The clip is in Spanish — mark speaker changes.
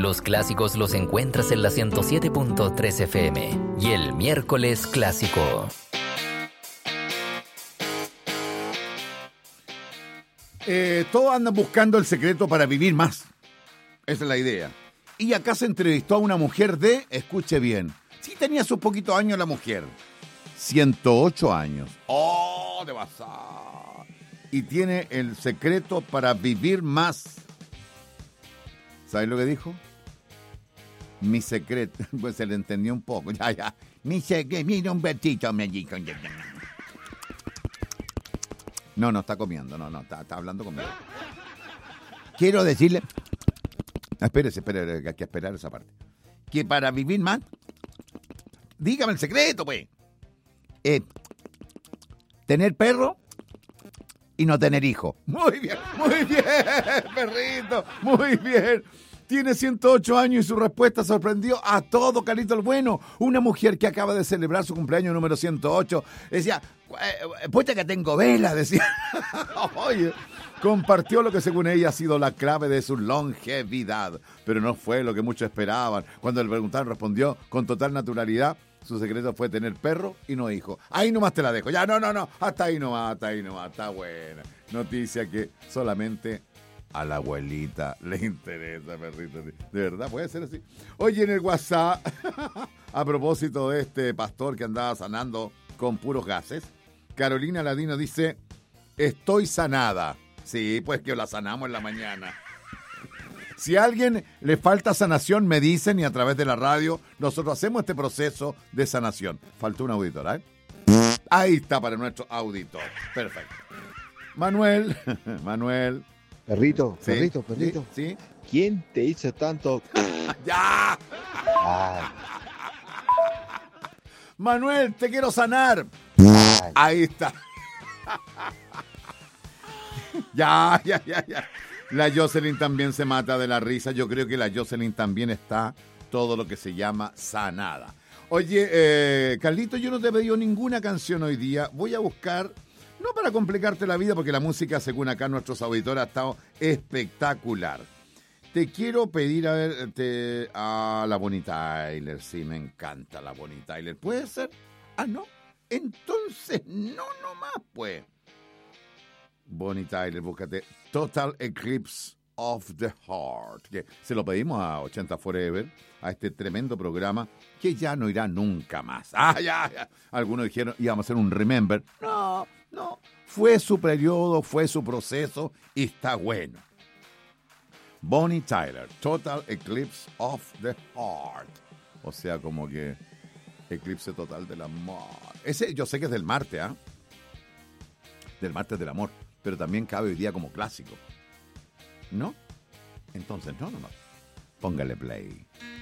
Speaker 1: Los clásicos los encuentras en la 107.3 FM y el miércoles clásico.
Speaker 2: Todos andan buscando el secreto para vivir más. Esa es la idea. Y acá se entrevistó a una mujer de, escuche bien, sí tenía sus poquitos años la mujer, 108 años. ¡Oh, de basar! Y tiene el secreto para vivir más. ¿Sabes lo que dijo? Mi secreto, pues se le entendió un poco. Ya. Mi secreto, mira un besito, me dijo. No, está comiendo, está hablando conmigo. Quiero decirle... Espérese, hay que esperar esa parte. Que para vivir más... Dígame el secreto, pues. Tener perro y no tener hijo. Muy bien, perrito, muy bien. Tiene 108 años y su respuesta sorprendió a todo Carlito el Bueno. Una mujer que acaba de celebrar su cumpleaños número 108 decía, pucha que tengo vela, decía. Oye, compartió lo que según ella ha sido la clave de su longevidad, pero no fue lo que muchos esperaban. Cuando le preguntaron, respondió con total naturalidad. Su secreto fue tener perro y no hijo. Ahí nomás te la dejo. Ya, no. Hasta ahí nomás. Está buena. Noticia que solamente a la abuelita le interesa, perrito. De verdad, puede ser así. Oye, en el WhatsApp, a propósito de este pastor que andaba sanando con puros gases, Carolina Ladino dice, estoy sanada. Sí, pues que la sanamos en la mañana. Si a alguien le falta sanación, me dicen y a través de la radio nosotros hacemos este proceso de sanación. Faltó un auditor, ¿eh? Ahí está para nuestro auditor. Perfecto. Manuel.
Speaker 3: Perrito.
Speaker 2: ¿Sí?
Speaker 3: ¿Quién te hizo tanto?
Speaker 2: ¡Ya!
Speaker 3: Ay.
Speaker 2: Manuel, te quiero sanar.
Speaker 3: Ay.
Speaker 2: Ahí está. Ya. La Jocelyn también se mata de la risa. Yo creo que la Jocelyn también está todo lo que se llama sanada. Oye, Carlito, yo no te he pedido ninguna canción hoy día. Voy a buscar, no para complicarte la vida, porque la música, según acá nuestros auditores, ha estado espectacular. Te quiero pedir, a la Bonnie Tyler. Sí, me encanta la Bonnie Tyler. ¿Puede ser? Ah, ¿no? Entonces, no nomás, pues. Bonnie Tyler, búscate Total Eclipse of the Heart. Que se lo pedimos a 80 Forever, a este tremendo programa que ya no irá nunca más. Ya. Algunos dijeron, íbamos a hacer un remember. No. Fue su periodo, fue su proceso y está bueno. Bonnie Tyler, Total Eclipse of the Heart. O sea, como que eclipse total del amor. Ese yo sé que es del martes, ¿ah? Del martes del amor. Pero también cabe hoy día como clásico. ¿No? Entonces, no. Póngale play.